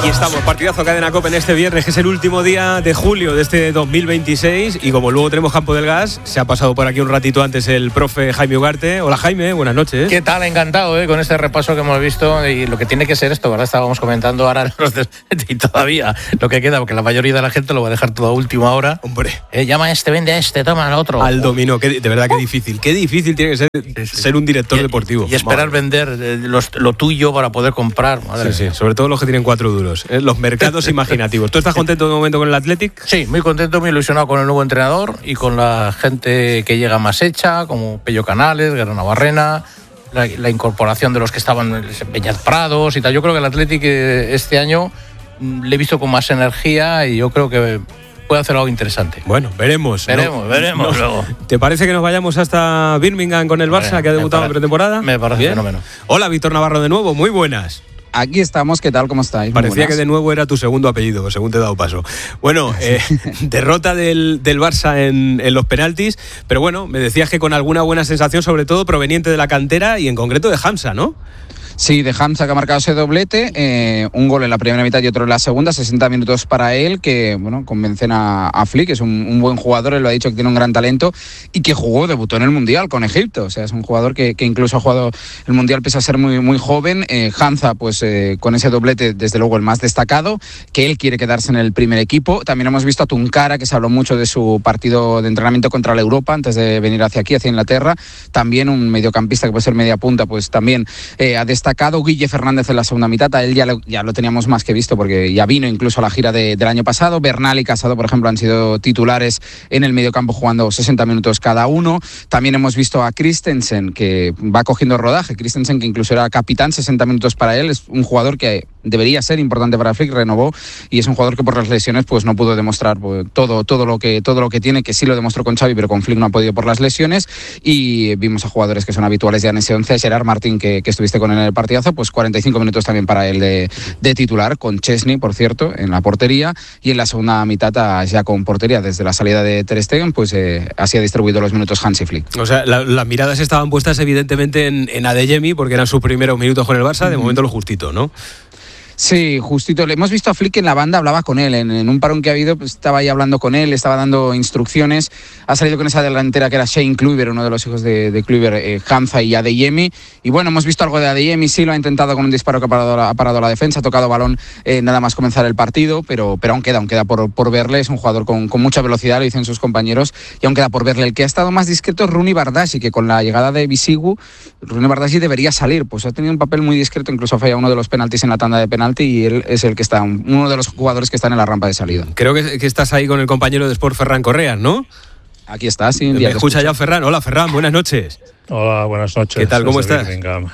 Aquí estamos, partidazo Cadena COPE en este viernes, que es el último día de julio de este 2026, y como luego tenemos Campo del Gas, se ha pasado por aquí un ratito antes el profe Jaime Ugarte. Hola Jaime, buenas noches. ¿Qué tal? Encantado con este repaso que hemos visto y lo que tiene que ser esto, ¿verdad? Estábamos comentando ahora y todavía lo que queda, porque la mayoría de la gente lo va a dejar todo a última hora. Hombre. Llama a este, vende a este, toma al otro. Al dominó, de verdad qué difícil tiene que ser un director deportivo. Y esperar vender lo tuyo para poder comprar. Sí, sobre todo los que tienen 4 duros, los mercados imaginativos. ¿Tú estás contento de momento con el Athletic? Sí, muy contento, muy ilusionado con el nuevo entrenador y con la gente que llega más hecha, como Pello Canales, Guerrero Navarrena, la incorporación de los que estaban en Peñat Prados y tal. Yo creo que el Athletic este año le he visto con más energía y yo creo que puede hacer algo interesante. Bueno, veremos luego. ¿Te parece que nos vayamos hasta Birmingham con el Barça, que ha debutado en pretemporada? Me parece fenómeno. Hola, Víctor Navarro de nuevo, muy buenas. Aquí estamos, ¿qué tal? ¿Cómo estáis? Parecía que de nuevo era tu segundo apellido, según te he dado paso. Bueno, derrota del Barça en los penaltis, pero bueno, me decías que con alguna buena sensación, sobre todo proveniente de la cantera y en concreto de Hamza, ¿no? Sí, de Hamza, que ha marcado ese doblete, un gol en la primera mitad y otro en la segunda, 60 minutos para él, que bueno, convencen a Flick, es un buen jugador, él lo ha dicho, que tiene un gran talento y que debutó en el Mundial con Egipto, o sea, es un jugador que incluso ha jugado el Mundial pese a ser muy, muy joven. Hamza, pues con ese doblete, desde luego el más destacado, que él quiere quedarse en el primer equipo. También hemos visto a Tunkara, que se habló mucho de su partido de entrenamiento contra la Europa antes de venir hacia aquí, hacia Inglaterra, también un mediocampista que puede ser media punta, pues también ha destacado. Guille Fernández en la segunda mitad, a él ya lo teníamos más que visto porque ya vino incluso a la gira del año pasado. Bernal y Casado, por ejemplo, han sido titulares en el mediocampo jugando 60 minutos cada uno. También hemos visto a Christensen, que va cogiendo rodaje. Christensen, que incluso era capitán, 60 minutos para él. Es un jugador que debería ser importante para Flick, renovó, y es un jugador que por las lesiones pues no pudo demostrar pues, todo lo que tiene, que sí lo demostró con Xavi, pero con Flick no ha podido por las lesiones. Y vimos a jugadores que son habituales ya en ese 11, Gerard Martín, que estuviste con él en el partidazo, pues 45 minutos también para él de titular, con Chesney, por cierto, en la portería, y en la segunda mitad ya con portería desde la salida de Ter Stegen, pues así ha distribuido los minutos Hansi Flick. O sea, las miradas estaban puestas evidentemente en Adeyemi, porque eran sus primeros minutos con el Barça, de momento lo justito, ¿no? Sí, justito. Le hemos visto a Flick en la banda, hablaba con él. En un parón que ha habido, pues, estaba ahí hablando con él, estaba dando instrucciones. Ha salido con esa delantera que era Shane Kluivert, uno de los hijos de Kluivert, Hamza y Adeyemi. Y bueno, hemos visto algo de Adeyemi, sí, lo ha intentado con un disparo que ha parado la defensa, ha tocado balón nada más comenzar el partido, pero aún queda por verle. Es un jugador con mucha velocidad, lo dicen sus compañeros, y aún queda por verle. El que ha estado más discreto es Rooney Bardghji, que con la llegada de Bisigu, Rooney Bardghji debería salir. Pues ha tenido un papel muy discreto, incluso ha fallado uno de los penaltis en la tanda de penalti, y él es el que está, uno de los jugadores que están en la rampa de salida. Creo que estás ahí con el compañero de Sport, Ferran Correa, ¿no? Aquí está, sí. ¿Me escucha ya Ferran? Hola Ferran, buenas noches. Hola, buenas noches. ¿Qué tal? ¿Cómo estás?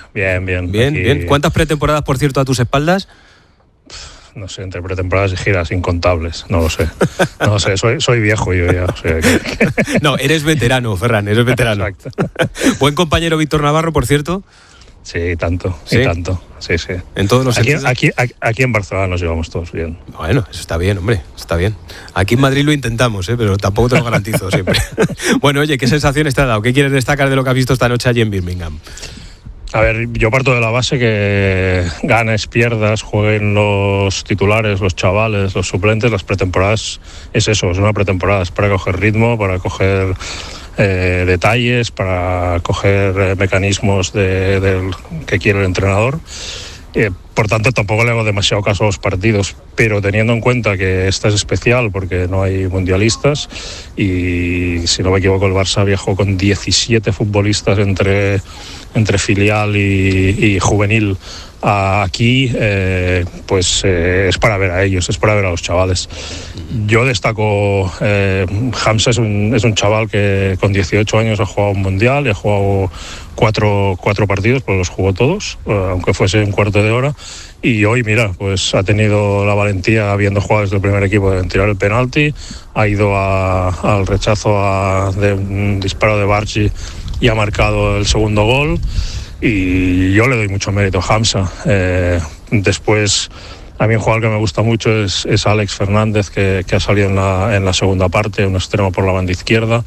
Bien. ¿Cuántas pretemporadas, por cierto, a tus espaldas? No sé, entre pretemporadas y giras incontables, no lo sé. Soy viejo yo ya. O sea, No, eres veterano, Ferran, eres veterano. Exacto. Buen compañero Víctor Navarro, por cierto. Sí, tanto. Sí. En todos los sentidos. Aquí en Barcelona nos llevamos todos bien. Bueno, eso está bien, hombre, está bien. Aquí en Madrid lo intentamos, pero tampoco te lo garantizo siempre. Bueno, oye, ¿qué sensaciones te ha dado? ¿Qué quieres destacar de lo que has visto esta noche allí en Birmingham? A ver, yo parto de la base que ganes, pierdas, jueguen los titulares, los chavales, los suplentes. Las pretemporadas es eso, es una pretemporada, es para coger ritmo, para coger detalles, para coger mecanismos que quiere el entrenador. Por tanto, tampoco le hago demasiado caso a los partidos, pero teniendo en cuenta que esta es especial porque no hay mundialistas y, si no me equivoco, el Barça viajó con 17 futbolistas entre filial y juvenil aquí, pues es para ver a ellos, es para ver a los chavales. Yo destaco, Hamza es un chaval que con 18 años ha jugado un mundial y ha jugado cuatro partidos, pues los jugó todos, aunque fuese un cuarto de hora. Y hoy, mira, pues ha tenido la valentía, habiendo jugado desde el primer equipo, de tirar el penalti, ha ido al rechazo de un disparo de Bardghji y ha marcado el segundo gol. Y yo le doy mucho mérito a Hamza. Después, a mí un jugador que me gusta mucho es Alex Fernández, que ha salido en la segunda parte, un extremo por la banda izquierda.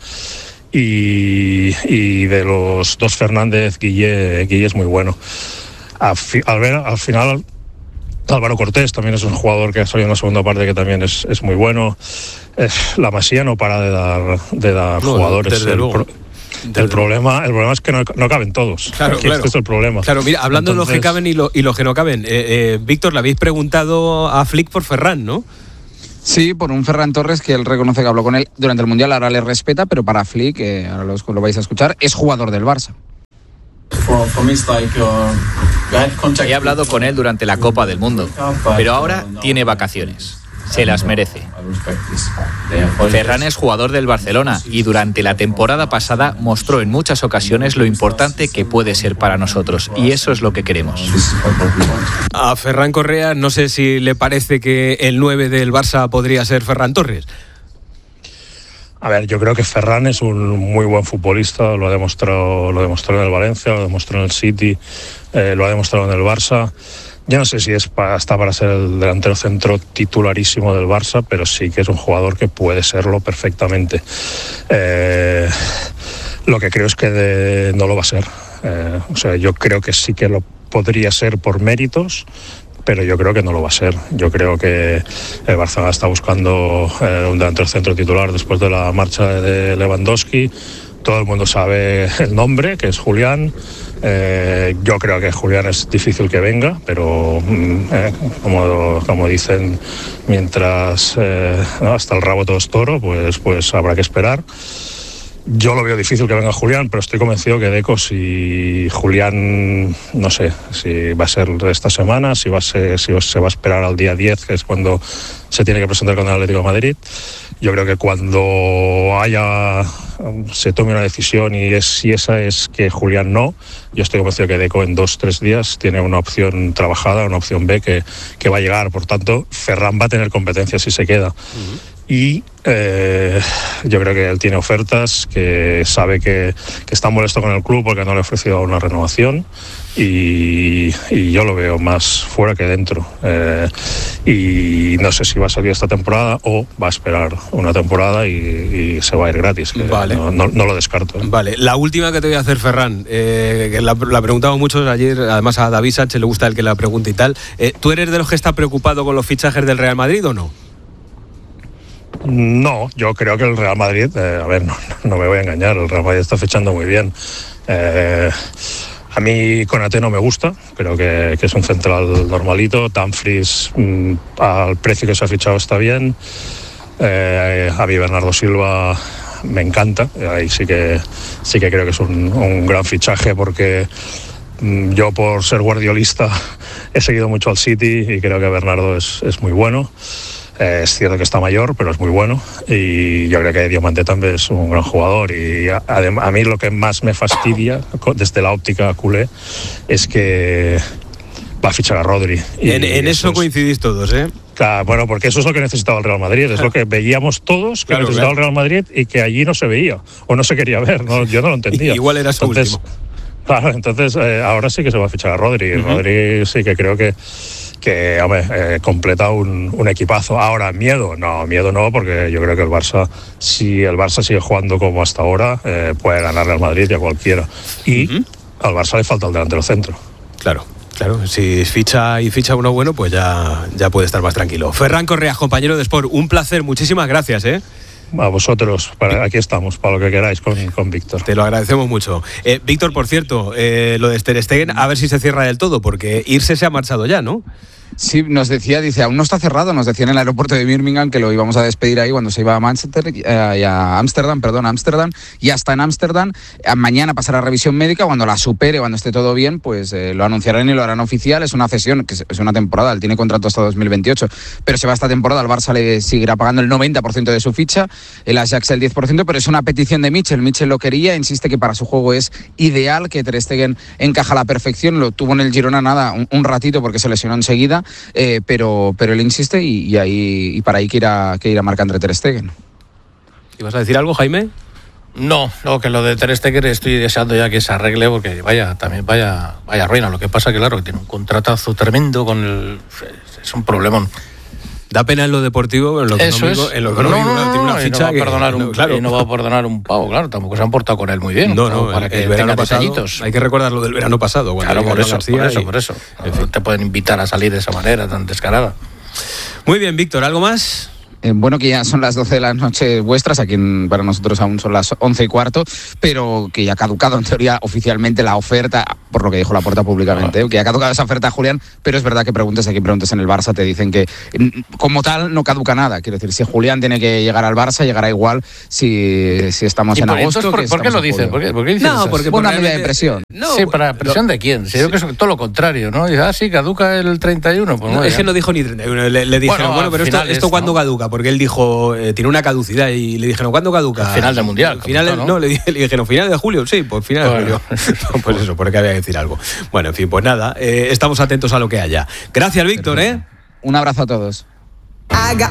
Y de los dos Fernández, Guille es muy bueno. Al final Álvaro Cortés también es un jugador que ha salido en la segunda parte que también es muy bueno. La Masía no para de dar jugadores. El problema es que no caben todos. Claro. Este es el problema. Claro, mira, hablando de los que caben y los que no caben, Víctor, le habéis preguntado a Flick por Ferran, ¿no? Sí, por un Ferran Torres que él reconoce que habló con él durante el Mundial, ahora le respeta, pero para Flick, ahora lo vais a escuchar, es jugador del Barça. He hablado con él durante la Copa del Mundo, pero ahora tiene vacaciones. Se las merece. Ferran es jugador del Barcelona y durante la temporada pasada mostró en muchas ocasiones lo importante que puede ser para nosotros, y eso es lo que queremos. A Ferran Correa no sé si le parece que el 9 del Barça podría ser Ferran Torres. A ver, yo creo que Ferran es un muy buen futbolista, lo demostró en el Valencia, lo demostró en el City, lo ha demostrado en el Barça. Yo no sé si está para ser el delantero centro titularísimo del Barça, pero sí que es un jugador que puede serlo perfectamente. Lo que creo es que no lo va a ser. O sea, yo creo que sí que lo podría ser por méritos, pero yo creo que no lo va a ser. Yo creo que el Barça está buscando un delantero centro titular después de la marcha de Lewandowski. Todo el mundo sabe el nombre, que es Julián. Yo creo que Julián es difícil que venga, pero como dicen, mientras hasta el rabo todo es toro, pues habrá que esperar. Yo lo veo difícil que venga Julián, pero estoy convencido que Deco, si Julián, no sé, si va a ser esta semana, si se va a esperar al día 10, que es cuando se tiene que presentar con el Atlético de Madrid. Yo creo que cuando se tome una decisión si esa es que Julián no, yo estoy convencido que Deco en 2-3 días tiene una opción trabajada, una opción B que va a llegar. Por tanto, Ferran va a tener competencia si se queda. Y yo creo que él tiene ofertas, que sabe que está molesto con el club porque no le ha ofrecido una renovación, y yo lo veo más fuera que dentro. Y no sé si va a salir esta temporada o va a esperar una temporada y se va a ir gratis. Vale. No lo descarto. Vale, la última que te voy a hacer, Ferran, que la preguntamos muchos ayer, además a David Sánchez le gusta el que la pregunte y tal. ¿Tú eres de los que está preocupado con los fichajes del Real Madrid o no? No, yo creo que el Real Madrid, no me voy a engañar, el Real Madrid está fichando muy bien. A mí Konaté no me gusta, creo que es un central normalito. Dumfries, al precio que se ha fichado, está bien. A mí Bernardo Silva me encanta, ahí sí que creo que es un gran fichaje, porque yo, por ser guardiolista, he seguido mucho al City y creo que Bernardo es muy bueno. Es cierto que está mayor, pero es muy bueno, y yo creo que Diomande también es un gran jugador. Y a mí lo que más me fastidia desde la óptica culé es que va a fichar a Rodri. En eso coincidís todos, ¿eh? Claro, bueno, porque eso es lo que necesitaba el Real Madrid, es lo que veíamos todos que necesitaba el Real Madrid y que allí no se veía o no se quería ver, yo no lo entendía. Igual era su último. Claro, entonces ahora sí que se va a fichar a Rodri. Rodri sí que creo que completa un equipazo. Ahora, miedo no, porque yo creo que el Barça, si el Barça sigue jugando como hasta ahora, puede ganarle al Madrid y a cualquiera. Y al Barça le falta el delantero centro. Claro, si ficha uno bueno, pues ya puede estar más tranquilo. Ferran Correa, compañero de Sport, un placer, muchísimas gracias, A vosotros, aquí estamos, para lo que queráis con Víctor. Te lo agradecemos mucho. Víctor, por cierto, lo de Ter Stegen, a ver si se cierra del todo, porque irse se ha marchado ya, ¿no? Sí, nos decía, aún no está cerrado, nos decía en el aeropuerto de Birmingham que lo íbamos a despedir ahí cuando se iba a Manchester, a Ámsterdam, y hasta en Ámsterdam mañana pasará revisión médica, cuando la supere, cuando esté todo bien, pues lo anunciarán y lo harán oficial. Es una cesión, que es una temporada, él tiene contrato hasta 2028, pero se va esta temporada, al Barça le seguirá pagando el 90% de su ficha, el Ajax el 10%, pero es una petición de Mitchell lo quería, insiste que para su juego es ideal, que Ter Stegen encaja a la perfección, lo tuvo en el Girona un ratito porque se lesionó enseguida. Pero él insiste y para ahí que irá Marc-André Ter Stegen. ¿Ibas a decir algo, Jaime? No, que lo de Ter Stegen estoy deseando ya que se arregle, porque vaya ruina. Lo que pasa que claro, que tiene un contratazo tremendo es un problemón. Da pena en lo deportivo, pero en lo económico, tiene una ficha y no va a perdonar un pavo, claro, tampoco se han portado con él muy bien. Para que el verano pasado, hay que recordar lo del verano pasado. Claro, por eso. No te pueden invitar a salir de esa manera tan descarada. Muy bien, Víctor, ¿algo más? Bueno, que ya son las 12 de la noche vuestras, aquí para nosotros aún son las 11:15, pero que ya ha caducado en teoría oficialmente la oferta, por lo que dijo Laporta públicamente, que ya ha caducado esa oferta, Julián, pero es verdad que preguntes en el Barça, te dicen que como tal no caduca nada. Quiero decir, si Julián tiene que llegar al Barça, llegará igual si estamos en agosto. ¿Por qué lo dicen? ¿Por qué dicen no, porque por una medida de presión. Sí, ¿para presión de quién? Sí, yo creo que es todo lo contrario, ¿no? Dice, sí, caduca el 31. Pues no, es que no dijo ni 31, le dijeron, pero esto ¿cuándo caduca? Porque él dijo, tiene una caducidad, y le dijeron, ¿cuándo caduca? Al final del Mundial. Le dijeron, ¿final de julio? Sí, pues final de julio. Pues eso, porque había que decir algo. Bueno, en fin, pues nada, estamos atentos a lo que haya. Gracias, Víctor, Un abrazo a todos.